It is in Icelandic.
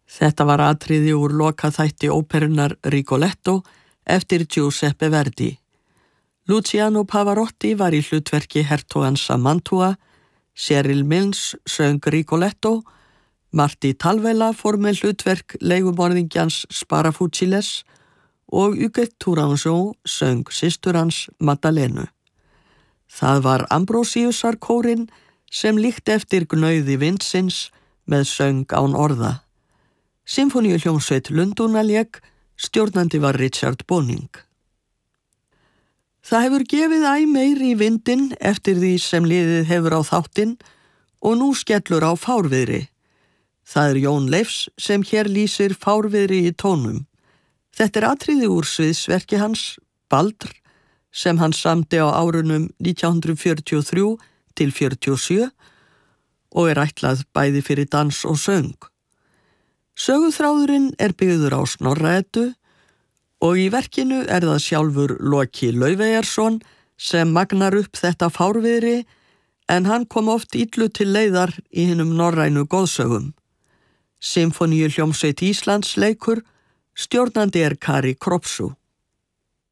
Þetta var atriði úr lokaþætti óperunar Rigoletto eftir Giuseppe Verdi. Luciano Pavarotti var í hlutverki hertogans af Mantua, Cyril Mills söng Rigoletto, Martí Talvela fór með hlutverk leigumorðingjans Sparafuciles og Hugues Tourangeau söng systur hans Maddalenu. Það var Ambrosiusarkórinn sem líkti eftir gnauði vindsins með söng án orða. Sinfóníuhljómsveit Lundúna lék, stjórnandi var Richard Boning. Það hefur gefið æ meiri í vindinn eftir því sem liðið hefur á þáttinn og nú skellur á fárviðri. Það Jón Leifs sem hér lýsir fárviðri í tónum. Þetta atriði úr sviðsverki hans, Baldr, sem hann samdi á árunum 1943 til 47 og ætlað bæði fyrir dans og söng. Söguþráðurinn byggður á Snorra-Eddu og í verkinu það sjálfur Loki Laufeyjarson sem magnar upp þetta fárviðri en hann kom oft illu til leiðar í hinum norrænu goðsögum. Sinfóníuhljómsveit Íslands leikur, stjórnandi Kari Kropsu.